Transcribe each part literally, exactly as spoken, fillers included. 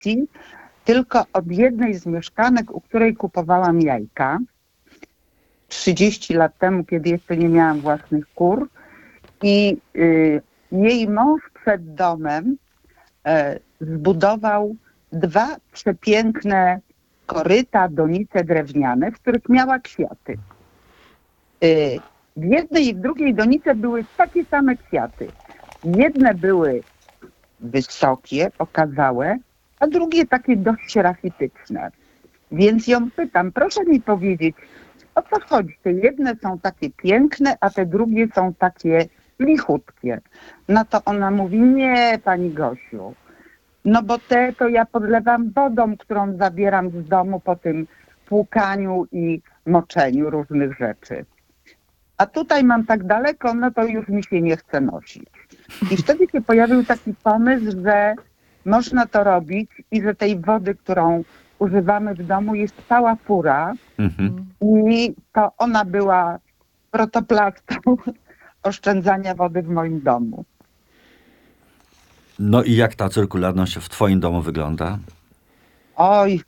relacji, tylko od jednej z mieszkanek, u której kupowałam jajka trzydzieści lat temu, kiedy jeszcze nie miałam własnych kur. I y, jej mąż przed domem y, zbudował dwa przepiękne koryta, donice drewniane, w których miała kwiaty. Y, w jednej i w drugiej donicy były takie same kwiaty. Jedne były wysokie, okazałe, a drugie takie dość rachityczne. Więc ją pytam, proszę mi powiedzieć, o co chodzi? Te jedne są takie piękne, a te drugie są takie lichutkie. No to ona mówi, nie, pani Gosiu, no bo te to ja podlewam wodą, którą zabieram z domu po tym płukaniu i moczeniu różnych rzeczy. A tutaj mam tak daleko, no to już mi się nie chce nosić. I wtedy się pojawił taki pomysł, że można to robić i że tej wody, którą używamy w domu, jest cała fura. Mhm. I to ona była protoplastą oszczędzania wody w moim domu. No i jak ta cyrkularność w twoim domu wygląda? Oj,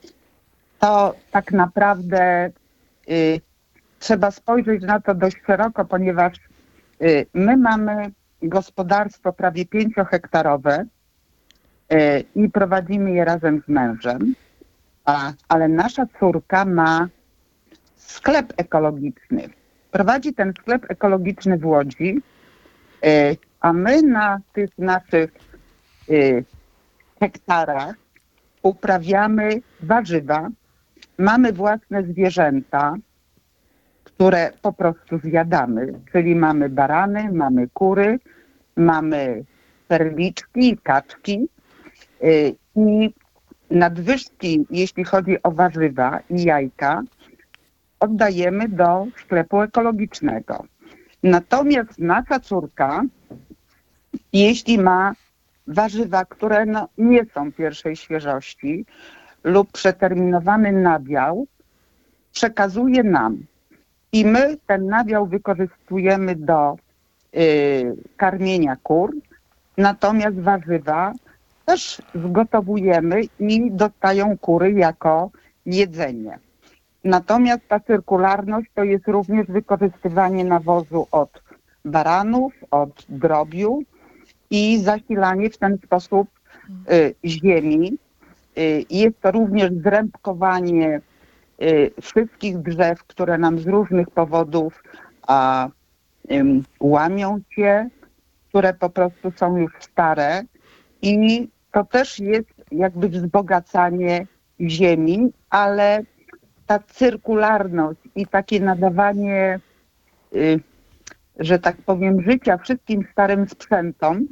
to tak naprawdę y, trzeba spojrzeć na to dość szeroko, ponieważ y, my mamy gospodarstwo prawie pięciohektarowe y, i prowadzimy je razem z mężem, a, ale nasza córka ma sklep ekologiczny. Prowadzi ten sklep ekologiczny w Łodzi, y, a my na tych naszych y, hektarach uprawiamy warzywa, mamy własne zwierzęta, które po prostu zjadamy, czyli mamy barany, mamy kury, mamy perliczki, kaczki y, i nadwyżki, jeśli chodzi o warzywa i jajka, oddajemy do sklepu ekologicznego. Natomiast nasza córka, jeśli ma warzywa, które no nie są pierwszej świeżości lub przeterminowany nabiał, przekazuje nam. I my ten nabiał wykorzystujemy do y, karmienia kur, natomiast warzywa też zgotowujemy i dostają kury jako jedzenie. Natomiast ta cyrkularność to jest również wykorzystywanie nawozu od baranów, od drobiu i zasilanie w ten sposób y, ziemi. Y, jest to również zrębkowanie y, wszystkich drzew, które nam z różnych powodów a, y, łamią się, które po prostu są już stare i to też jest jakby wzbogacanie ziemi, ale ta cyrkularność i takie nadawanie, y, że tak powiem, życia wszystkim starym sprzętom,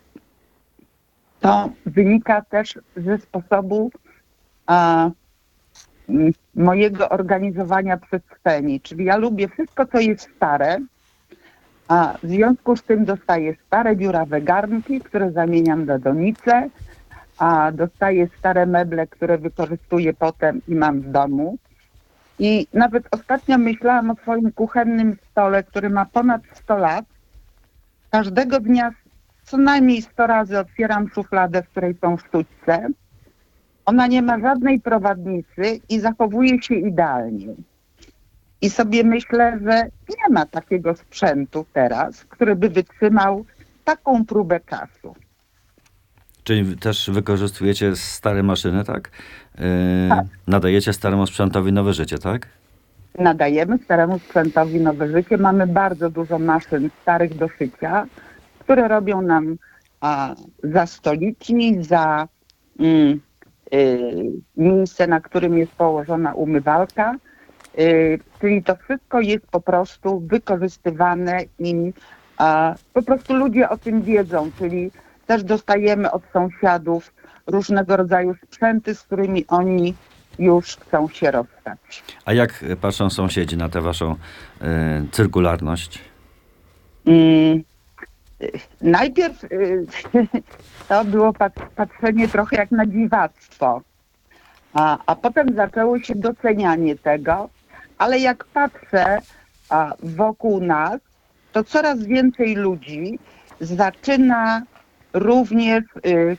to wynika też ze sposobu a, m, mojego organizowania przestrzeni. Czyli ja lubię wszystko, co jest stare, a w związku z tym dostaję stare dziurawe garnki, które zamieniam na donice, a dostaję stare meble, które wykorzystuję potem i mam w domu. I nawet ostatnio myślałam o swoim kuchennym stole, który ma ponad sto lat. Każdego dnia co najmniej sto razy otwieram szufladę, w której są sztućce. Ona nie ma żadnej prowadnicy i zachowuje się idealnie. I sobie myślę, że nie ma takiego sprzętu teraz, który by wytrzymał taką próbę czasu. Czyli też wykorzystujecie stare maszyny, tak? Yy, tak? Nadajecie staremu sprzętowi nowe życie, tak? Nadajemy staremu sprzętowi nowe życie. Mamy bardzo dużo maszyn starych do szycia, które robią nam a, za stoliki, za mm, y, miejsce, na którym jest położona umywalka. Y, czyli to wszystko jest po prostu wykorzystywane i a, po prostu ludzie o tym wiedzą, czyli też dostajemy od sąsiadów różnego rodzaju sprzęty, z którymi oni już chcą się rozstać. A jak patrzą sąsiedzi na tę waszą y, cyrkularność? Mm, najpierw y, to było pat- patrzenie trochę jak na dziwactwo, a, a potem zaczęło się docenianie tego, ale jak patrzę a, wokół nas, to coraz więcej ludzi zaczyna również y,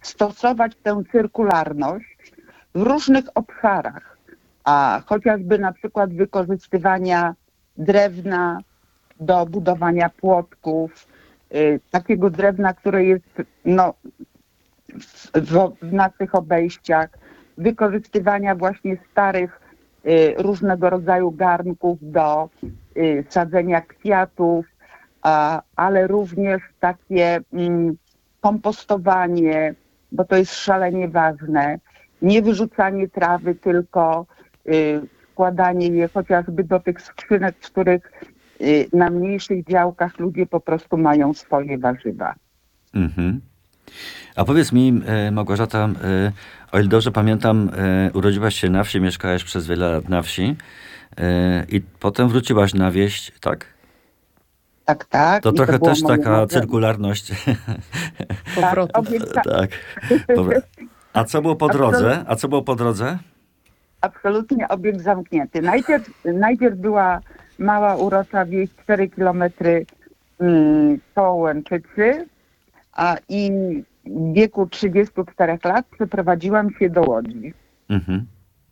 stosować tę cyrkularność w różnych obszarach, a chociażby na przykład wykorzystywania drewna do budowania płotków, y, takiego drewna, które jest no, w, w, w naszych obejściach, wykorzystywania właśnie starych y, różnego rodzaju garnków do y, sadzenia kwiatów, a, ale również takie mm, kompostowanie, bo to jest szalenie ważne, nie wyrzucanie trawy, tylko y, wkładanie je chociażby do tych skrzynek, w których y, na mniejszych działkach ludzie po prostu mają swoje warzywa. Mhm. A powiedz mi, e, Małgorzata, e, o ile dobrze pamiętam, e, urodziłaś się na wsi, mieszkałeś przez wiele lat na wsi e, i potem wróciłaś na wieś, tak? Tak, tak. To i trochę było też moje taka marzenie. cyrkularność. Powrotu. Obieca- Tak. Dobra. A co było po drodze? A co było po drodze? Absolutnie obiekt zamknięty. Najpierw, najpierw była mała, urocza wieś, cztery kilometry mm, koło Łęczycy, a i w wieku trzydziestu czterech lat przeprowadziłam się do Łodzi. Mhm.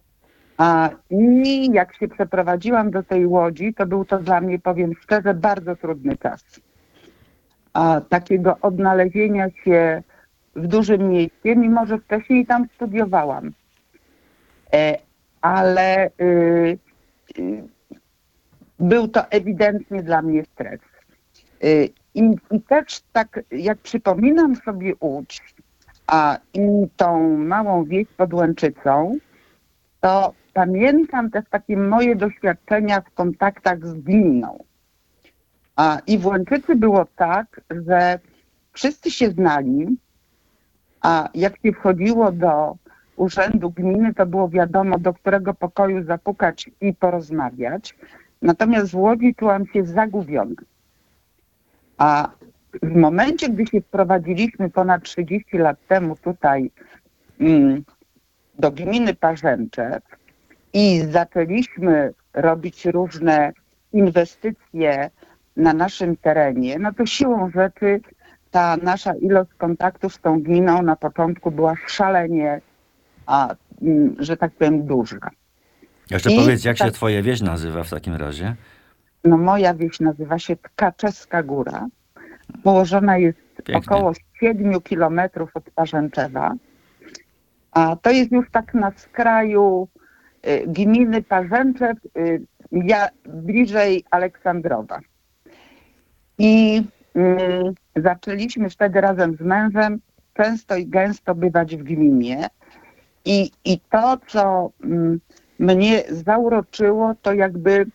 A i jak się przeprowadziłam do tej Łodzi, to był to dla mnie, powiem szczerze, bardzo trudny czas. A takiego odnalezienia się w dużym mieście, mimo że wcześniej tam studiowałam. E, ale y, y, był to ewidentnie dla mnie stres. Y, i, I też tak, jak przypominam sobie Łódź, a i tą małą wieś pod Łęczycą, to pamiętam też takie moje doświadczenia w kontaktach z gminą. A, I w Łęczycy było tak, że wszyscy się znali, a jak się wchodziło do urzędu gminy, to było wiadomo, do którego pokoju zapukać i porozmawiać. Natomiast w Łodzi czułam się zagubiona. A w momencie, gdy się wprowadziliśmy ponad trzydzieści lat temu tutaj mm, do gminy Parzęczew i zaczęliśmy robić różne inwestycje na naszym terenie, no to siłą rzeczy ta nasza ilość kontaktów z tą gminą na początku była szalenie, a, mm, że tak powiem, duża. Jeszcze I powiedz, jak się tak- twoja wieś nazywa w takim razie? No moja wieś nazywa się Tkaczeska Góra. Położona jest Pięknie. około siedmiu kilometrów od Parzęczewa. A to jest już tak na skraju y, gminy Parzęczew, y, ja, bliżej Aleksandrowa. I y, zaczęliśmy wtedy razem z mężem często i gęsto bywać w gminie. I, i to, co mm, mnie zauroczyło, to jakby y,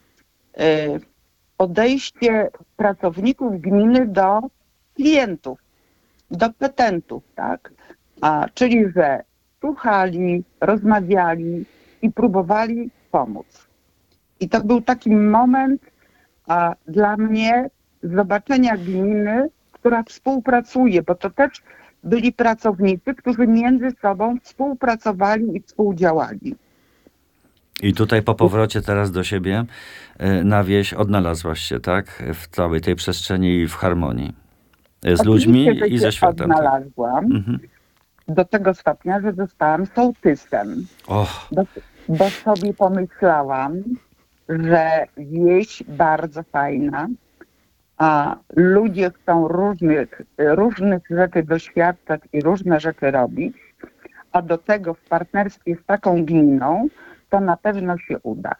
podejście pracowników gminy do klientów, do petentów, tak? A, czyli, że słuchali, rozmawiali i próbowali pomóc. I to był taki moment a, dla mnie zobaczenia gminy, która współpracuje, bo to też byli pracownicy, którzy między sobą współpracowali i współdziałali. I tutaj po powrocie teraz do siebie y, na wieś odnalazłaś się, tak? W całej tej przestrzeni i w harmonii. Y, Z ludźmi Oczywiście, że i się ze światem. Tak? odnalazłam Mhm. do tego stopnia, że zostałam sołtysem. Och, Bo, bo sobie pomyślałam, że wieś bardzo fajna, a ludzie chcą różnych, różnych rzeczy doświadczać i różne rzeczy robić, a do tego w partnerstwie z taką gminą to na pewno się uda.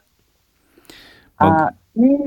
A, i,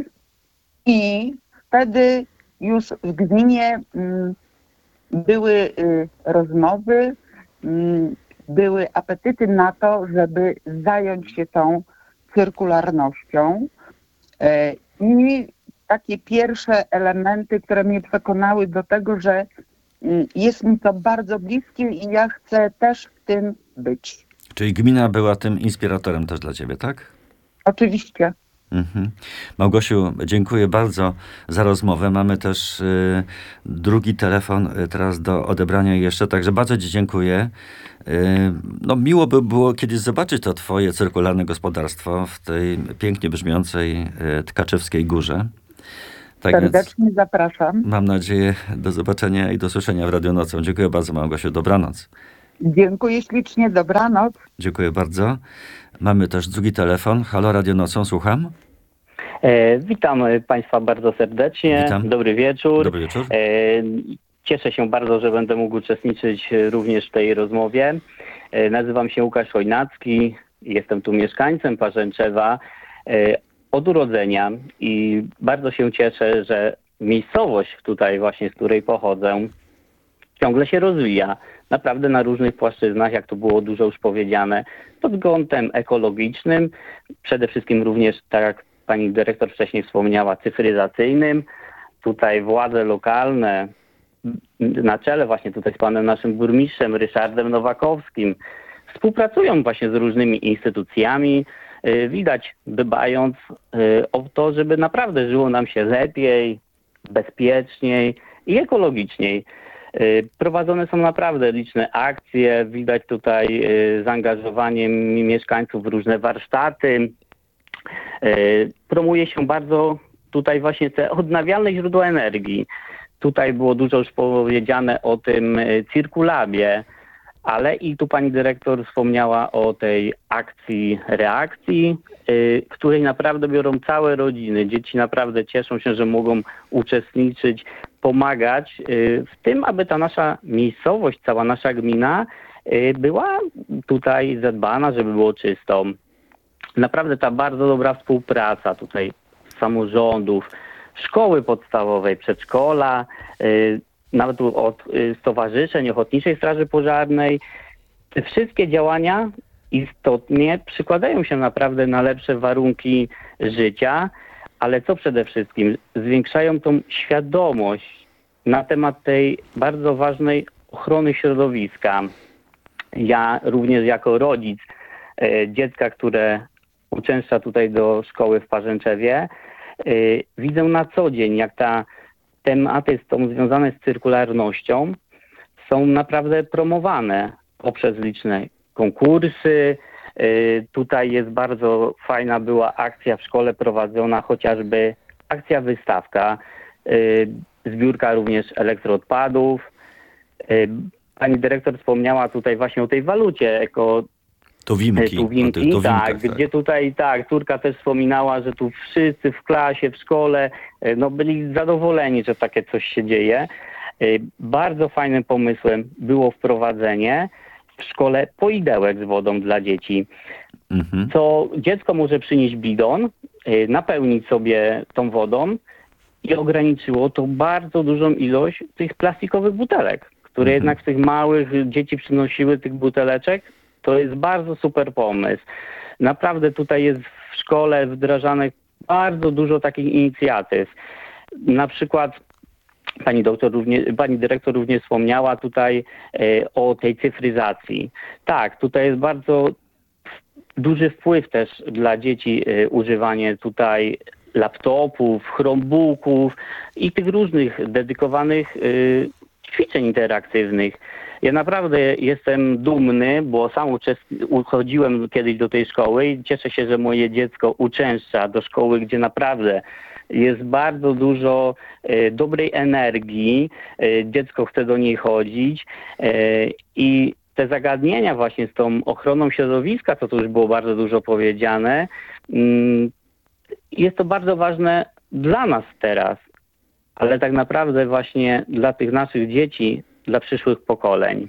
I wtedy już w gminie mm, były y, rozmowy, mm, były apetyty na to, żeby zająć się tą cyrkularnością. E, I takie pierwsze elementy, które mnie przekonały do tego, że mm, jest mi to bardzo bliskie i ja chcę też w tym być. czyli gmina była tym inspiratorem też dla ciebie, tak? Oczywiście. Mhm. Małgosiu, dziękuję bardzo za rozmowę. Mamy też y, drugi telefon y, teraz do odebrania jeszcze, także bardzo ci dziękuję. Y, no miło by było kiedyś zobaczyć to twoje cyrkularne gospodarstwo w tej pięknie brzmiącej y, Tkaczewskiej Górze. Tak więc Serdecznie zapraszam. mam nadzieję do zobaczenia i do słyszenia w Radio Nocą. Dziękuję bardzo, Małgosiu. Dobranoc. Dziękuję ślicznie, dobranoc. Dziękuję bardzo. Mamy też drugi telefon. Halo, Radio Nocą, słucham. E, witam Państwa bardzo serdecznie. Witam. Dobry wieczór. Dobry wieczór. E, cieszę się bardzo, że będę mógł uczestniczyć również w tej rozmowie. E, nazywam się Łukasz Chojnacki. Jestem tu mieszkańcem Parzęczewa e, od urodzenia i bardzo się cieszę, że miejscowość tutaj właśnie, z której pochodzę, ciągle się rozwija. Naprawdę na różnych płaszczyznach, jak to było dużo już powiedziane, pod kątem ekologicznym, przede wszystkim również, tak jak pani dyrektor wcześniej wspomniała, cyfryzacyjnym. Tutaj władze lokalne, na czele właśnie tutaj z panem naszym burmistrzem Ryszardem Nowakowskim, współpracują właśnie z różnymi instytucjami, widać dbając o to, żeby naprawdę żyło nam się lepiej, bezpieczniej i ekologiczniej. Prowadzone są naprawdę liczne akcje, widać tutaj zaangażowanie mieszkańców w różne warsztaty. Promuje się bardzo tutaj właśnie te odnawialne źródła energii. Tutaj było dużo już powiedziane o tym Circulabie, ale i tu pani dyrektor wspomniała o tej akcji reakcji, w której naprawdę biorą całe rodziny. Dzieci naprawdę cieszą się, że mogą uczestniczyć, pomagać w tym, aby ta nasza miejscowość, cała nasza gmina była tutaj zadbana, żeby było czysto. Naprawdę ta bardzo dobra współpraca tutaj samorządów, szkoły podstawowej, przedszkola, nawet od stowarzyszeń Ochotniczej Straży Pożarnej. Te wszystkie działania istotnie przykładają się naprawdę na lepsze warunki życia, ale co przede wszystkim? Zwiększają tą świadomość na temat tej bardzo ważnej ochrony środowiska. Ja również jako rodzic dziecka, które uczęszcza tutaj do szkoły w Parzęczewie, widzę na co dzień, jak ta tematy są związane z cyrkularnością są naprawdę promowane poprzez liczne konkursy. Tutaj jest bardzo fajna była akcja w szkole prowadzona, chociażby akcja wystawka, zbiórka również elektroodpadów. Pani dyrektor wspomniała tutaj właśnie o tej walucie eko. Tuwimki. Tuwimki, to tak, tak, gdzie tutaj, tak, córka też wspominała, że tu wszyscy w klasie, w szkole, no byli zadowoleni, że takie coś się dzieje. Bardzo fajnym pomysłem było wprowadzenie w szkole poidełek z wodą dla dzieci. Mhm. Co dziecko może przynieść bidon, napełnić sobie tą wodą i ograniczyło to bardzo dużą ilość tych plastikowych butelek, które mhm. jednak z tych małych dzieci przynosiły tych buteleczek. To jest bardzo super pomysł. Naprawdę tutaj jest w szkole wdrażanych bardzo dużo takich inicjatyw. Na przykład pani, doktor również, pani dyrektor również wspomniała tutaj e, o tej cyfryzacji. Tak, tutaj jest bardzo duży wpływ też dla dzieci e, używanie tutaj laptopów, chromebooków i tych różnych dedykowanych e, ćwiczeń interaktywnych. Ja naprawdę jestem dumny, bo sam chodziłem kiedyś do tej szkoły i cieszę się, że moje dziecko uczęszcza do szkoły, gdzie naprawdę jest bardzo dużo e, dobrej energii, e, dziecko chce do niej chodzić e, i te zagadnienia właśnie z tą ochroną środowiska, co tu już było bardzo dużo powiedziane, mm, jest to bardzo ważne dla nas teraz, ale tak naprawdę właśnie dla tych naszych dzieci, dla przyszłych pokoleń.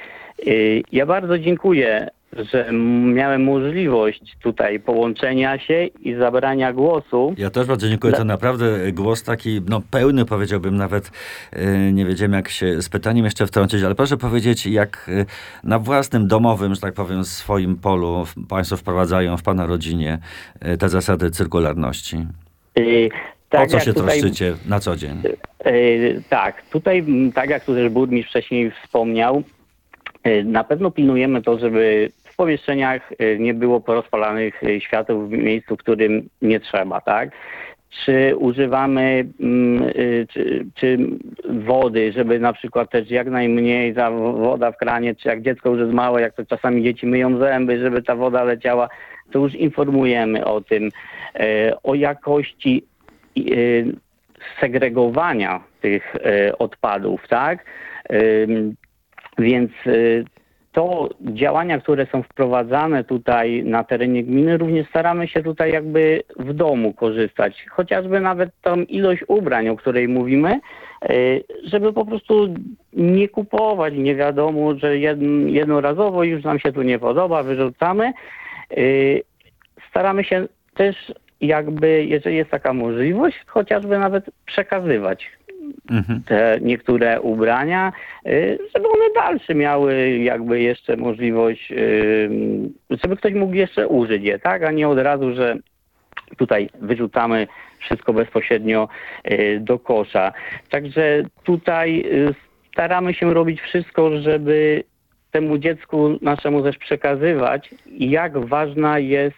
Ja bardzo dziękuję, że miałem możliwość tutaj połączenia się i zabrania głosu. Ja też bardzo dziękuję. To naprawdę głos taki, no pełny, powiedziałbym nawet, nie wiedziałem jak się z pytaniem jeszcze wtrącić, ale proszę powiedzieć, jak na własnym domowym, że tak powiem, swoim polu państwo wprowadzają w pana rodzinie te zasady cyrkularności? Yy, tak, o co się tutaj troszczycie na co dzień? Yy, tak, tutaj, tak jak tu też burmistrz wcześniej wspomniał, yy, na pewno pilnujemy to, żeby w pomieszczeniach nie było porozpalanych świateł w miejscu, w którym nie trzeba, tak? Czy używamy yy, czy, czy wody, żeby na przykład też jak najmniej ta woda w kranie, czy jak dziecko już jest małe, jak to czasami dzieci myją zęby, żeby ta woda leciała, to już informujemy o tym, yy, o jakości yy, segregowania tych yy, odpadów, tak? Yy, więc yy, to działania, które są wprowadzane tutaj na terenie gminy, również staramy się tutaj jakby w domu korzystać. Chociażby nawet tą ilość ubrań, o której mówimy, żeby po prostu nie kupować, nie wiadomo, że jednorazowo już nam się tu nie podoba, wyrzucamy. Staramy się też jakby, jeżeli jest taka możliwość, chociażby nawet przekazywać mhm. te niektóre ubrania, żeby one dalsze miały jakby jeszcze możliwość, żeby ktoś mógł jeszcze użyć je, tak, a nie od razu, że tutaj wyrzucamy wszystko bezpośrednio do kosza. Także tutaj staramy się robić wszystko, żeby temu dziecku naszemu też przekazywać, jak ważna jest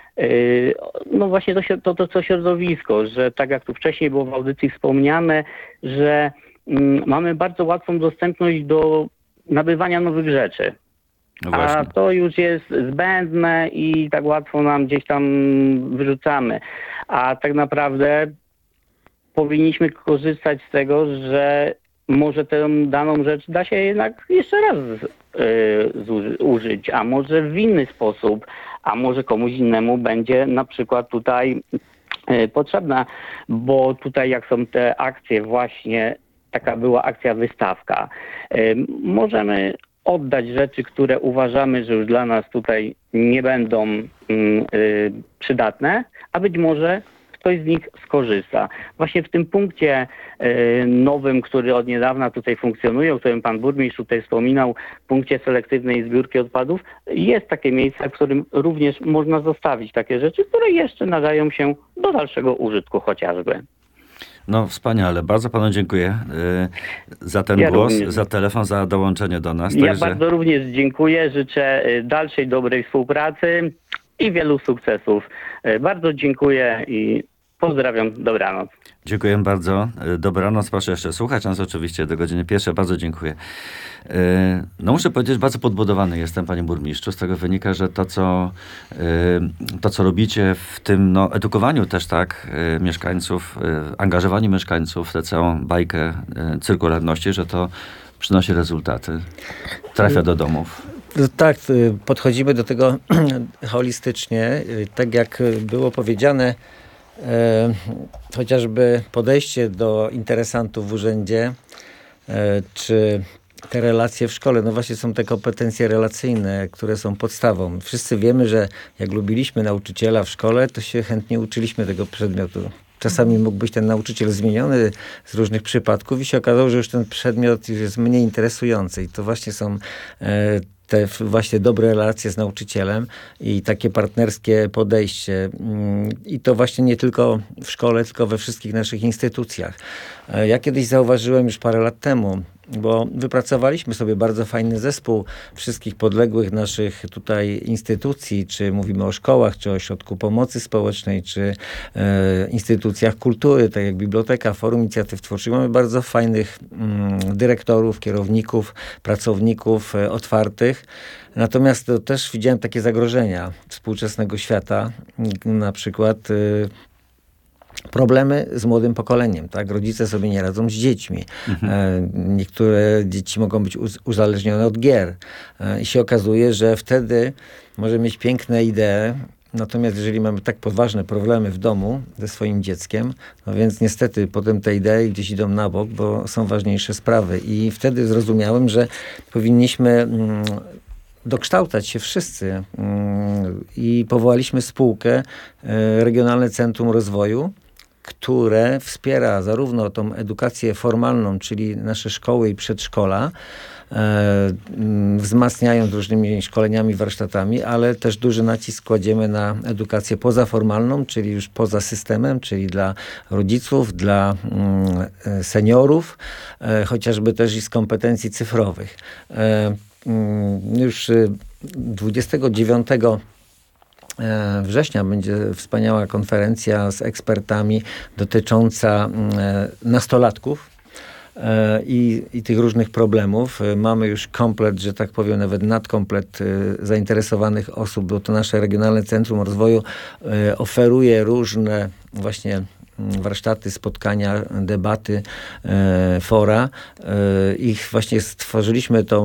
no właśnie to, to, to, to środowisko, że tak jak tu wcześniej było w audycji wspomniane, że mm, mamy bardzo łatwą dostępność do nabywania nowych rzeczy. No a to już jest zbędne i tak łatwo nam gdzieś tam wyrzucamy. A tak naprawdę powinniśmy korzystać z tego, że może tę daną rzecz da się jednak jeszcze raz y, zuży, użyć, a może w inny sposób, a może komuś innemu będzie na przykład tutaj y, potrzebna, bo tutaj jak są te akcje właśnie, taka była akcja wystawka, y, możemy oddać rzeczy, które uważamy, że już dla nas tutaj nie będą y, y, przydatne, a być może ktoś z nich skorzysta. Właśnie w tym punkcie y, nowym, który od niedawna tutaj funkcjonuje, o którym pan burmistrz tutaj wspominał, punkcie selektywnej zbiórki odpadów, jest takie miejsce, w którym również można zostawić takie rzeczy, które jeszcze nadają się do dalszego użytku chociażby. No wspaniale. Bardzo panu dziękuję y, za ten ja głos, również. za telefon, za dołączenie do nas. Ja Także... bardzo również dziękuję. Życzę dalszej dobrej współpracy i wielu sukcesów. Bardzo dziękuję i pozdrawiam. Dobranoc. Dziękuję bardzo. Dobranoc. Proszę jeszcze słuchać nas oczywiście do godziny pierwszej. Bardzo dziękuję. No muszę powiedzieć, bardzo podbudowany jestem, panie burmistrzu. Z tego wynika, że to, co, to, co robicie w tym no, edukowaniu też, tak, mieszkańców, angażowaniu mieszkańców w tę całą bajkę cyrkularności, że to przynosi rezultaty. Trafia do domów. Tak, podchodzimy do tego holistycznie. Tak jak było powiedziane, E, chociażby podejście do interesantów w urzędzie, e, czy te relacje w szkole, no właśnie są te kompetencje relacyjne, które są podstawą. Wszyscy wiemy, że jak lubiliśmy nauczyciela w szkole, to się chętnie uczyliśmy tego przedmiotu. Czasami mógł być ten nauczyciel zmieniony z różnych przypadków i się okazało, że już ten przedmiot jest mniej interesujący. I to właśnie są e, te właśnie dobre relacje z nauczycielem i takie partnerskie podejście. I to właśnie nie tylko w szkole, tylko we wszystkich naszych instytucjach. Ja kiedyś zauważyłem już parę lat temu, bo wypracowaliśmy sobie bardzo fajny zespół wszystkich podległych naszych tutaj instytucji, czy mówimy o szkołach, czy o Ośrodku Pomocy Społecznej, czy e, instytucjach kultury, tak jak Biblioteka, Forum Inicjatyw Twórczych. Mamy bardzo fajnych mm, dyrektorów, kierowników, pracowników e, otwartych. Natomiast to też widziałem takie zagrożenia współczesnego świata, na przykład e, problemy z młodym pokoleniem, tak? Rodzice sobie nie radzą z dziećmi. Mhm. E, niektóre dzieci mogą być uz- uzależnione od gier. E, I się okazuje, że wtedy może mieć piękne idee, natomiast jeżeli mamy tak poważne problemy w domu ze swoim dzieckiem, no więc niestety potem te idee gdzieś idą na bok, bo są ważniejsze sprawy. I wtedy zrozumiałem, że powinniśmy mm, dokształcać się wszyscy mm, i powołaliśmy spółkę e, Regionalne Centrum Rozwoju, które wspiera zarówno tą edukację formalną, czyli nasze szkoły i przedszkola, e, wzmacniając różnymi szkoleniami, warsztatami, ale też duży nacisk kładziemy na edukację pozaformalną, czyli już poza systemem, czyli dla rodziców, dla mm, seniorów, e, chociażby też i z kompetencji cyfrowych. E, już dwudziestego dziewiątego września będzie wspaniała konferencja z ekspertami dotycząca nastolatków i, i tych różnych problemów. Mamy już komplet, że tak powiem, nawet nadkomplet zainteresowanych osób, bo to nasze Regionalne Centrum Rozwoju oferuje różne właśnie warsztaty, spotkania, debaty, fora. I właśnie stworzyliśmy tą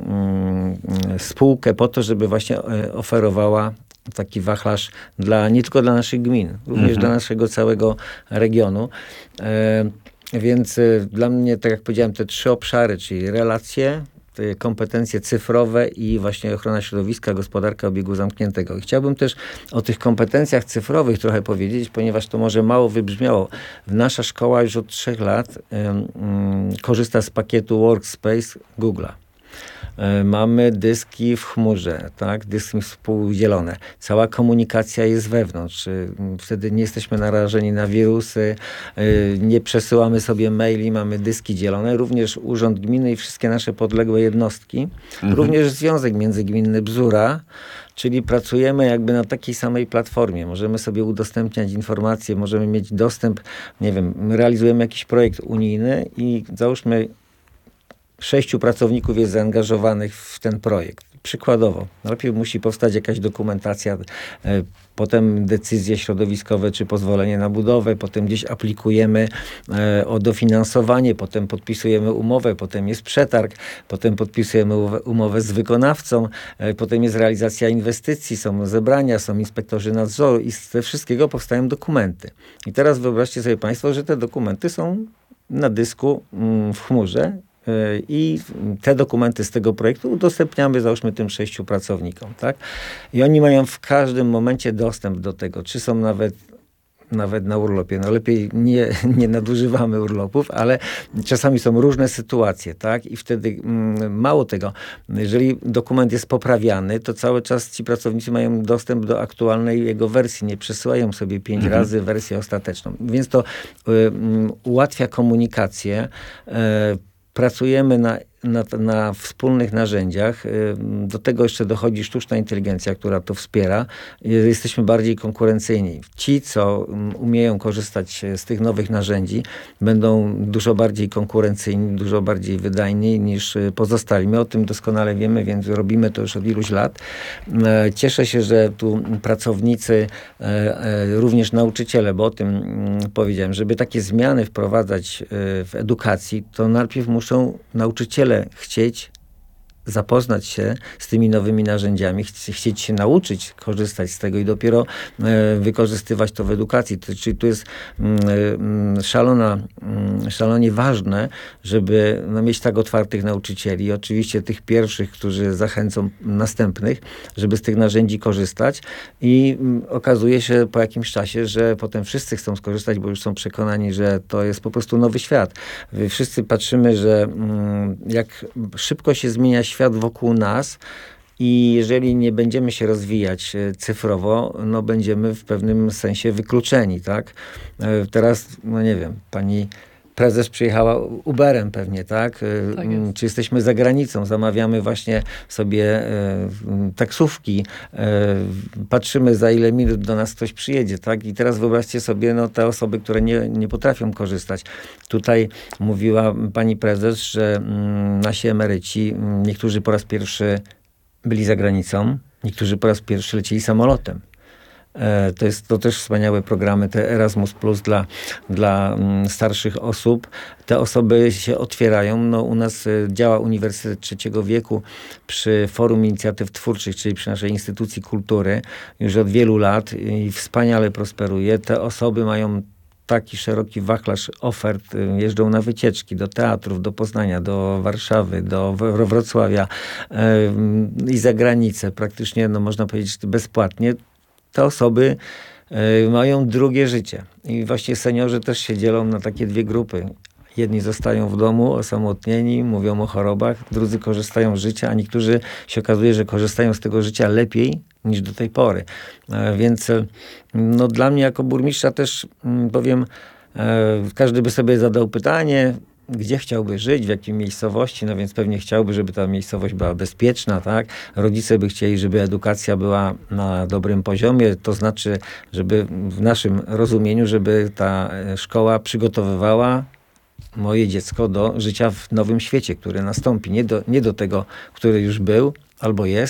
spółkę po to, żeby właśnie oferowała taki wachlarz dla, nie tylko dla naszych gmin, również mhm. dla naszego całego regionu. Więc dla mnie, tak jak powiedziałem, te trzy obszary, czyli relacje, te kompetencje cyfrowe i właśnie ochrona środowiska, gospodarka obiegu zamkniętego. I chciałbym też o tych kompetencjach cyfrowych trochę powiedzieć, ponieważ to może mało wybrzmiało. Nasza szkoła już od trzech lat um, korzysta z pakietu Workspace Google'a. Mamy dyski w chmurze, tak? Dyski współdzielone. Cała komunikacja jest wewnątrz. Wtedy nie jesteśmy narażeni na wirusy, nie przesyłamy sobie maili, mamy dyski dzielone. Również Urząd Gminy i wszystkie nasze podległe jednostki. Mhm. Również Związek Międzygminny Bzura, czyli pracujemy jakby na takiej samej platformie. Możemy sobie udostępniać informacje, możemy mieć dostęp, nie wiem, realizujemy jakiś projekt unijny i załóżmy sześciu pracowników jest zaangażowanych w ten projekt. Przykładowo, najpierw musi powstać jakaś dokumentacja, e, potem decyzje środowiskowe, czy pozwolenie na budowę, potem gdzieś aplikujemy e, o dofinansowanie, potem podpisujemy umowę, potem jest przetarg, potem podpisujemy umowę z wykonawcą, e, potem jest realizacja inwestycji, są zebrania, są inspektorzy nadzoru i z tego wszystkiego powstają dokumenty. I teraz wyobraźcie sobie Państwo, że te dokumenty są na dysku mm, w chmurze, i te dokumenty z tego projektu udostępniamy, załóżmy, tym sześciu pracownikom, tak? I oni mają w każdym momencie dostęp do tego, czy są nawet nawet na urlopie. No lepiej nie, nie nadużywamy urlopów, ale czasami są różne sytuacje, tak? I wtedy mm, mało tego, jeżeli dokument jest poprawiany, to cały czas ci pracownicy mają dostęp do aktualnej jego wersji. Nie przesyłają sobie pięć mhm. razy wersję ostateczną. Więc to y, y, ułatwia komunikację. Y, Pracujemy na, na, na wspólnych narzędziach. Do tego jeszcze dochodzi sztuczna inteligencja, która to wspiera. Jesteśmy bardziej konkurencyjni. Ci, co umieją korzystać z tych nowych narzędzi, będą dużo bardziej konkurencyjni, dużo bardziej wydajni niż pozostali. My o tym doskonale wiemy, więc robimy to już od iluś lat. Cieszę się, że tu pracownicy, również nauczyciele, bo o tym powiedziałem, żeby takie zmiany wprowadzać w edukacji, to najpierw muszą nauczyciele chcieć zapoznać się z tymi nowymi narzędziami, ch- chcieć się nauczyć korzystać z tego i dopiero e, wykorzystywać to w edukacji. To, czyli tu jest mm, szalona, mm, szalonie ważne, żeby no, mieć tak otwartych nauczycieli i oczywiście tych pierwszych, którzy zachęcą następnych, żeby z tych narzędzi korzystać i mm, okazuje się po jakimś czasie, że potem wszyscy chcą skorzystać, bo już są przekonani, że to jest po prostu nowy świat. Wszyscy patrzymy, że mm, jak szybko się zmienia świat wokół nas i jeżeli nie będziemy się rozwijać cyfrowo, no będziemy w pewnym sensie wykluczeni, tak? Teraz, no nie wiem, pani prezes przyjechała Uberem pewnie, tak? Tak jest. Czy jesteśmy za granicą, zamawiamy właśnie sobie e, taksówki, e, patrzymy za ile minut do nas ktoś przyjedzie, tak? I teraz wyobraźcie sobie, no te osoby, które nie, nie potrafią korzystać. Tutaj mówiła pani prezes, że mm, nasi emeryci, mm, niektórzy po raz pierwszy byli za granicą, niektórzy po raz pierwszy lecieli samolotem. To jest to też wspaniałe programy, te Erasmus Plus dla, dla starszych osób. Te osoby się otwierają. No, u nas działa Uniwersytet Trzeciego Wieku przy Forum Inicjatyw Twórczych, czyli przy naszej instytucji kultury już od wielu lat i wspaniale prosperuje. Te osoby mają taki szeroki wachlarz ofert, jeżdżą na wycieczki do teatrów, do Poznania, do Warszawy, do Wrocławia i za granicę. Praktycznie, no, można powiedzieć, bezpłatnie. Te osoby y, mają drugie życie. I właśnie seniorzy też się dzielą na takie dwie grupy. Jedni zostają w domu osamotnieni, mówią o chorobach, drudzy korzystają z życia, a niektórzy się okazuje, że korzystają z tego życia lepiej niż do tej pory. E, więc no, dla mnie jako burmistrza też m, powiem, e, każdy by sobie zadał pytanie, gdzie chciałby żyć, w jakiej miejscowości, no więc pewnie chciałby, żeby ta miejscowość była bezpieczna, tak? Rodzice by chcieli, żeby edukacja była na dobrym poziomie, to znaczy, żeby w naszym rozumieniu, żeby ta szkoła przygotowywała moje dziecko do życia w nowym świecie, który nastąpi. Nie do, nie do tego, który już był albo jest,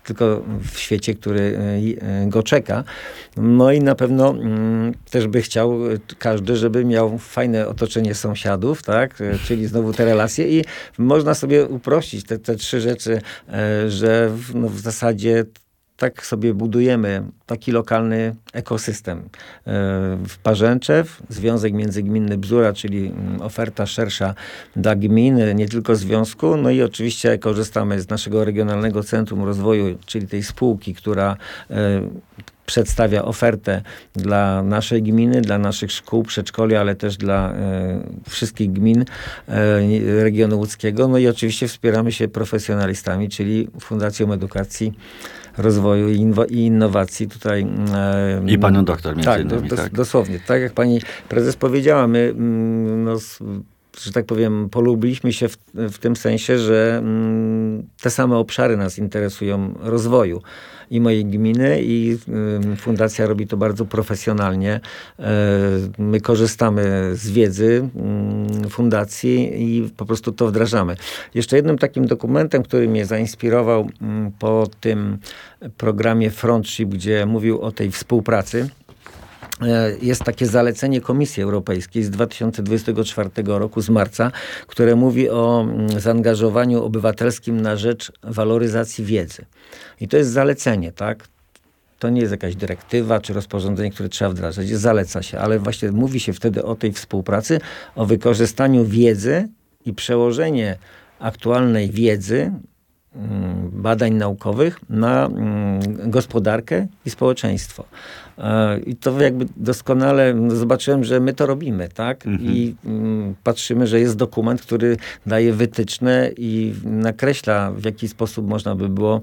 tylko w świecie, który go czeka. No i na pewno mm, też by chciał każdy, żeby miał fajne otoczenie sąsiadów, tak? Czyli znowu te relacje i można sobie uprościć te, te trzy rzeczy, e, że w, no, w zasadzie tak sobie budujemy taki lokalny ekosystem. E, w Parzęczew, Związek Międzygminny Bzura, czyli oferta szersza dla gmin, nie tylko związku, no i oczywiście korzystamy z naszego Regionalnego Centrum Rozwoju, czyli tej spółki, która e, przedstawia ofertę dla naszej gminy, dla naszych szkół, przedszkoli, ale też dla e, wszystkich gmin e, regionu łódzkiego. No i oczywiście wspieramy się profesjonalistami, czyli Fundacją Edukacji, Rozwoju i, inwo- i Innowacji. Tutaj, e, I panią doktor między tak, innymi. do, do, tak, dosłownie. Tak jak pani prezes powiedziała, my mm, no, że tak powiem, polubiliśmy się w, w tym sensie, że mm, te same obszary nas interesują rozwoju i mojej gminy i y, fundacja robi to bardzo profesjonalnie. Y, my korzystamy z wiedzy y, fundacji i po prostu to wdrażamy. Jeszcze jednym takim dokumentem, który mnie zainspirował y, po tym programie Frontship, gdzie mówił o tej współpracy, jest takie zalecenie Komisji Europejskiej z dwa tysiące dwudziestego czwartego roku, z marca, które mówi o zaangażowaniu obywatelskim na rzecz waloryzacji wiedzy. I to jest zalecenie, tak? To nie jest jakaś dyrektywa czy rozporządzenie, które trzeba wdrażać. Zaleca się, ale właśnie mówi się wtedy o tej współpracy, o wykorzystaniu wiedzy i przełożenie aktualnej wiedzy, badań naukowych na gospodarkę i społeczeństwo. I to jakby doskonale zobaczyłem, że my to robimy, tak? Mhm. I patrzymy, że jest dokument, który daje wytyczne i nakreśla, w jaki sposób można by było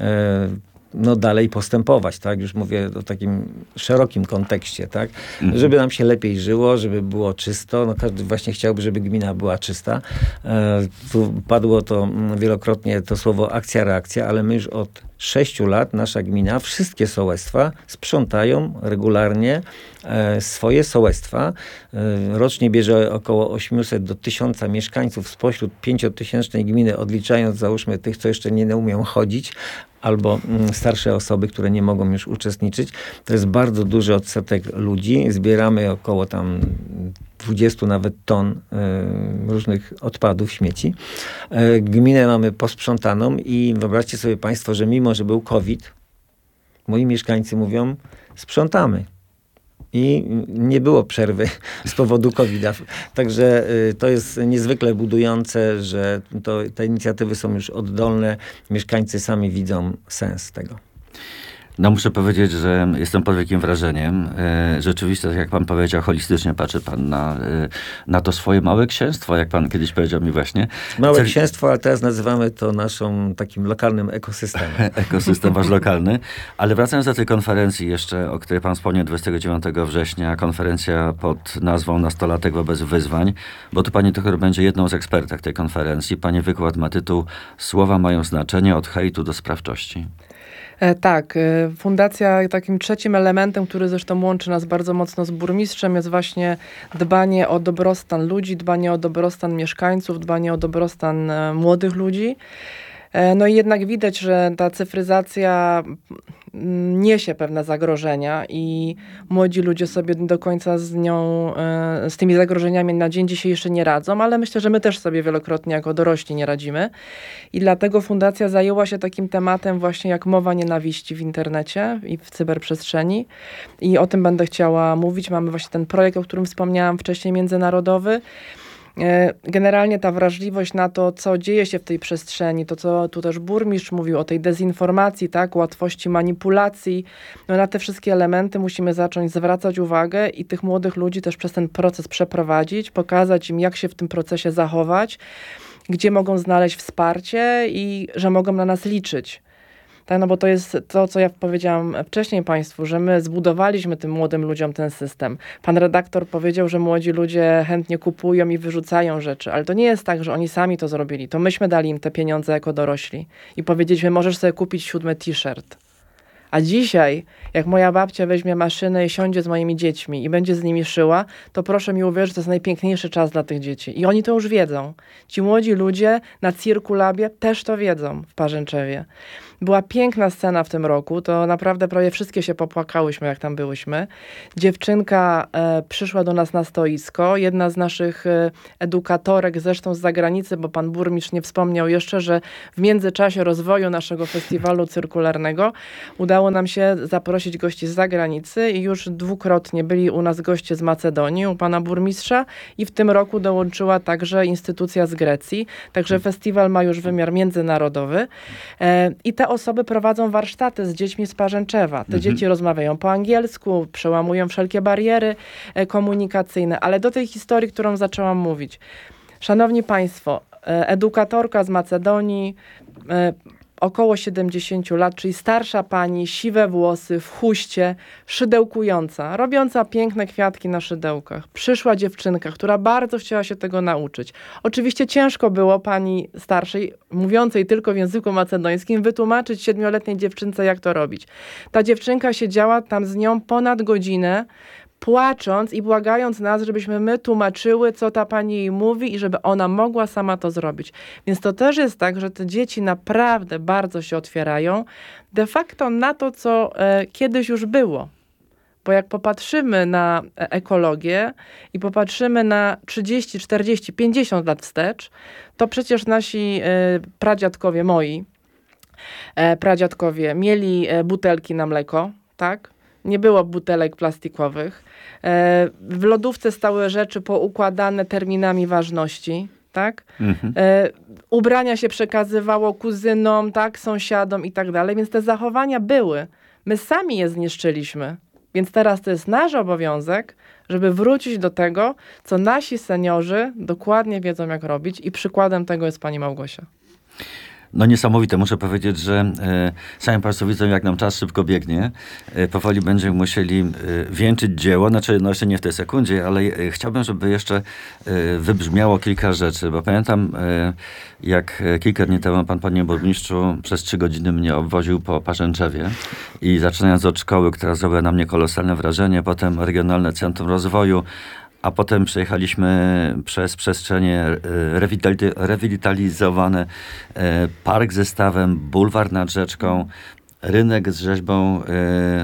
no dalej postępować, tak? Już mówię o takim szerokim kontekście, tak? Mhm. Żeby nam się lepiej żyło, żeby było czysto. No każdy właśnie chciałby, żeby gmina była czysta. E, tu padło to wielokrotnie to słowo akcja, reakcja, ale my już od sześciu lat, nasza gmina, wszystkie sołectwa sprzątają regularnie e, swoje sołectwa. E, rocznie bierze około osiemset do tysiąca mieszkańców spośród pięciotysięcznej gminy, odliczając załóżmy tych, co jeszcze nie umieją chodzić, albo starsze osoby, które nie mogą już uczestniczyć. To jest bardzo duży odsetek ludzi. Zbieramy około tam dwudziestu nawet ton y, różnych odpadów, śmieci. Y, gminę mamy posprzątaną i wyobraźcie sobie państwo, że mimo, że był COVID, moi mieszkańcy mówią, sprzątamy. I nie było przerwy z powodu kowida. Także y, to jest niezwykle budujące, że to, te inicjatywy są już oddolne. Mieszkańcy sami widzą sens tego. No muszę powiedzieć, że jestem pod wielkim wrażeniem. E, rzeczywiście, tak jak pan powiedział, holistycznie patrzy pan na, e, na to swoje małe księstwo, jak pan kiedyś powiedział mi właśnie. Małe Cel... księstwo, ale teraz nazywamy to naszą takim lokalnym ekosystemem. Ekosystem wasz lokalny. Ale wracając do tej konferencji jeszcze, o której pan wspomniał dwudziestego dziewiątego września, konferencja pod nazwą Nastolatek wobec wyzwań, bo tu pani trochę będzie jedną z ekspertek tej konferencji. Pani wykład ma tytuł Słowa mają znaczenie od hejtu do sprawczości. Tak, fundacja takim trzecim elementem, który zresztą łączy nas bardzo mocno z burmistrzem, jest właśnie dbanie o dobrostan ludzi, dbanie o dobrostan mieszkańców, dbanie o dobrostan młodych ludzi. No i jednak widać, że ta cyfryzacja niesie pewne zagrożenia i młodzi ludzie sobie do końca z nią, z tymi zagrożeniami na dzień dzisiejszy nie radzą, ale myślę, że my też sobie wielokrotnie jako dorośli nie radzimy. I dlatego fundacja zajęła się takim tematem właśnie jak mowa nienawiści w internecie i w cyberprzestrzeni. I o tym będę chciała mówić. Mamy właśnie ten projekt, o którym wspomniałam wcześniej, międzynarodowy. Generalnie ta wrażliwość na to, co dzieje się w tej przestrzeni, to co tu też burmistrz mówił o tej dezinformacji, tak, łatwości manipulacji, no na te wszystkie elementy musimy zacząć zwracać uwagę i tych młodych ludzi też przez ten proces przeprowadzić, pokazać im, jak się w tym procesie zachować, gdzie mogą znaleźć wsparcie i że mogą na nas liczyć. Tak, no bo to jest to, co ja powiedziałam wcześniej państwu, że my zbudowaliśmy tym młodym ludziom ten system. Pan redaktor powiedział, że młodzi ludzie chętnie kupują i wyrzucają rzeczy, ale to nie jest tak, że oni sami to zrobili. To myśmy dali im te pieniądze jako dorośli i powiedzieliśmy, możesz sobie kupić siódmy t-shirt. A dzisiaj, jak moja babcia weźmie maszynę i siądzie z moimi dziećmi i będzie z nimi szyła, to proszę mi uwierzyć, że to jest najpiękniejszy czas dla tych dzieci. I oni to już wiedzą. Ci młodzi ludzie na Cirkulabie też to wiedzą w Parzęczewie. Była piękna scena w tym roku, to naprawdę prawie wszystkie się popłakałyśmy, jak tam byłyśmy. Dziewczynka e, przyszła do nas na stoisko, jedna z naszych e, edukatorek, zresztą z zagranicy, bo pan burmistrz nie wspomniał jeszcze, że w międzyczasie rozwoju naszego festiwalu cyrkularnego udało nam się zaprosić gości z zagranicy i już dwukrotnie byli u nas goście z Macedonii, u pana burmistrza i w tym roku dołączyła także instytucja z Grecji, także festiwal ma już wymiar międzynarodowy e, i te osoby prowadzą warsztaty z dziećmi z Parzęczewa. Te Mhm. dzieci rozmawiają po angielsku, przełamują wszelkie bariery e, komunikacyjne, ale do tej historii, którą zaczęłam mówić. Szanowni Państwo, e, edukatorka z Macedonii, e, około siedemdziesiąt lat, czyli starsza pani, siwe włosy, w chuście, szydełkująca, robiąca piękne kwiatki na szydełkach. Przyszła dziewczynka, która bardzo chciała się tego nauczyć. Oczywiście ciężko było pani starszej, mówiącej tylko w języku macedońskim, wytłumaczyć siedmioletniej dziewczynce, jak to robić. Ta dziewczynka siedziała tam z nią ponad godzinę, płacząc i błagając nas, żebyśmy my tłumaczyły, co ta pani jej mówi i żeby ona mogła sama to zrobić. Więc to też jest tak, że te dzieci naprawdę bardzo się otwierają de facto na to, co e, kiedyś już było. Bo jak popatrzymy na ekologię i popatrzymy na trzydzieści, czterdzieści, pięćdziesiąt lat wstecz, to przecież nasi e, pradziadkowie, moi e, pradziadkowie mieli e, butelki na mleko, tak? Nie było butelek plastikowych. E, w lodówce stały rzeczy poukładane terminami ważności, tak? Mhm. E, ubrania się przekazywało kuzynom, tak? Sąsiadom i tak dalej, więc te zachowania były. My sami je zniszczyliśmy. Więc teraz to jest nasz obowiązek, żeby wrócić do tego, co nasi seniorzy dokładnie wiedzą, jak robić i przykładem tego jest pani Małgosia. No niesamowite, muszę powiedzieć, że e, sami Państwo widzą, jak nam czas szybko biegnie. E, powoli będziemy musieli e, wieńczyć dzieło, znaczy no jeszcze nie w tej sekundzie, ale e, chciałbym, żeby jeszcze e, wybrzmiało kilka rzeczy, bo pamiętam, e, jak kilka dni temu pan, panie burmistrzu, przez trzy godziny mnie obwoził po Parzęczewie i zaczynając od szkoły, która zrobiła na mnie kolosalne wrażenie, potem Regionalne Centrum Rozwoju, a potem przejechaliśmy przez przestrzenie rewitali- rewitalizowane, e, park ze stawem, bulwar nad rzeczką, rynek z rzeźbą e,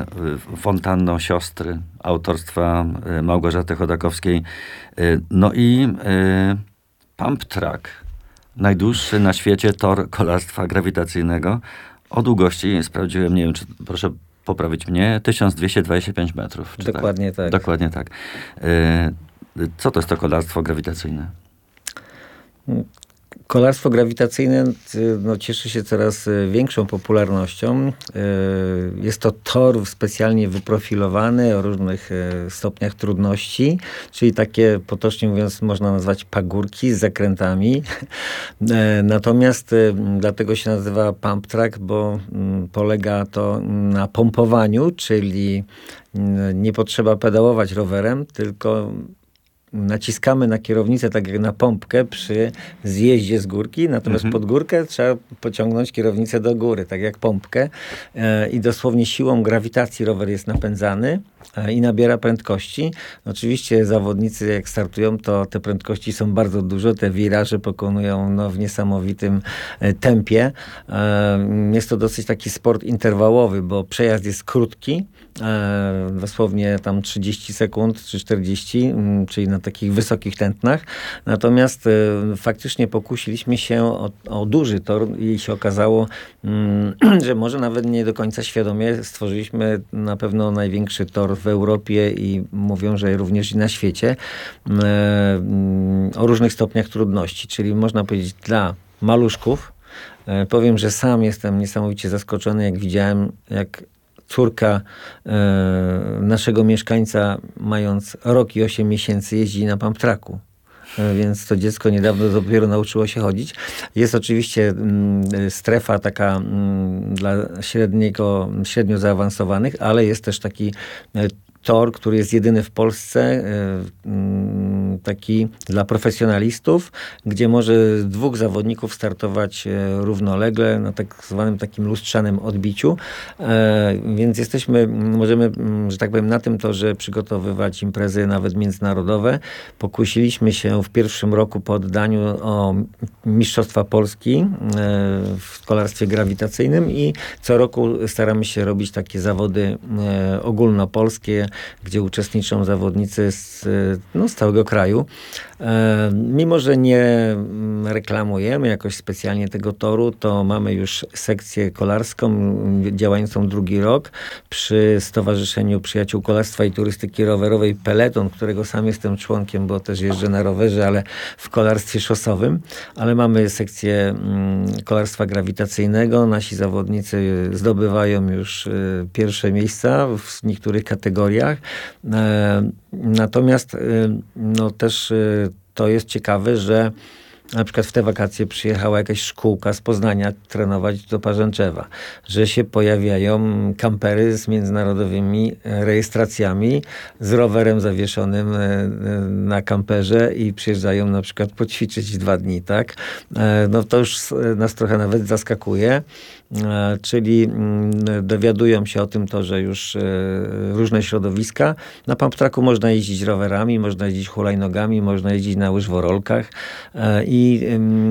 fontanną siostry autorstwa e, Małgorzaty Chodakowskiej. E, no i e, pump track, najdłuższy na świecie tor kolarstwa grawitacyjnego o długości, sprawdziłem, nie wiem, czy proszę poprawić mnie, tysiąc dwieście dwadzieścia pięć metrów. Czy Dokładnie tak. Dokładnie tak. E, Co to jest to kolarstwo grawitacyjne? Kolarstwo grawitacyjne no, cieszy się coraz większą popularnością. Jest to tor specjalnie wyprofilowany o różnych stopniach trudności, czyli takie, potocznie mówiąc, można nazwać pagórki z zakrętami. Natomiast dlatego się nazywa pump track, bo polega to na pompowaniu, czyli nie potrzeba pedałować rowerem, tylko naciskamy na kierownicę tak jak na pompkę przy zjeździe z górki, natomiast Mhm. pod górkę trzeba pociągnąć kierownicę do góry, tak jak pompkę e, i dosłownie siłą grawitacji rower jest napędzany e, i nabiera prędkości. Oczywiście zawodnicy jak startują, to te prędkości są bardzo duże, te wiraże pokonują no, w niesamowitym e, tempie. E, jest to dosyć taki sport interwałowy, bo przejazd jest krótki, e, dosłownie tam trzydzieści sekund czy czterdzieści, m, czyli na takich wysokich tętnach. Natomiast e, faktycznie pokusiliśmy się o, o duży tor i się okazało, mm, że może nawet nie do końca świadomie stworzyliśmy na pewno największy tor w Europie i mówią, że również i na świecie e, mm, o różnych stopniach trudności, czyli można powiedzieć dla maluszków. E, powiem, że sam jestem niesamowicie zaskoczony, jak widziałem, jak córka e, naszego mieszkańca, mając rok i osiem miesięcy, jeździ na pump tracku. E, więc to dziecko niedawno dopiero nauczyło się chodzić. Jest oczywiście mm, strefa taka mm, dla średniego, średnio zaawansowanych, ale jest też taki e, tor, który jest jedyny w Polsce, e, mm, taki dla profesjonalistów, gdzie może dwóch zawodników startować równolegle na tak zwanym takim lustrzanym odbiciu. Więc jesteśmy, możemy, że tak powiem, na tym torze przygotowywać imprezy nawet międzynarodowe. Pokusiliśmy się w pierwszym roku po oddaniu o Mistrzostwa Polski w kolarstwie grawitacyjnym i co roku staramy się robić takie zawody ogólnopolskie, gdzie uczestniczą zawodnicy z, no, z całego kraju. Mimo że nie reklamujemy jakoś specjalnie tego toru, to mamy już sekcję kolarską działającą drugi rok przy Stowarzyszeniu Przyjaciół Kolarstwa i Turystyki Rowerowej Peleton, którego sam jestem członkiem, bo też jeżdżę na rowerze, ale w kolarstwie szosowym. Ale mamy sekcję kolarstwa grawitacyjnego. Nasi zawodnicy zdobywają już pierwsze miejsca w niektórych kategoriach. Natomiast no też to jest ciekawe, że na przykład w te wakacje przyjechała jakaś szkółka z Poznania trenować do Parzęczewa, że się pojawiają kampery z międzynarodowymi rejestracjami, z rowerem zawieszonym na kamperze i przyjeżdżają na przykład poćwiczyć dwa dni, tak? No to już nas trochę nawet zaskakuje. Czyli dowiadują się o tym to, że już różne środowiska. Na pump tracku można jeździć rowerami, można jeździć hulajnogami, można jeździć na łyżworolkach i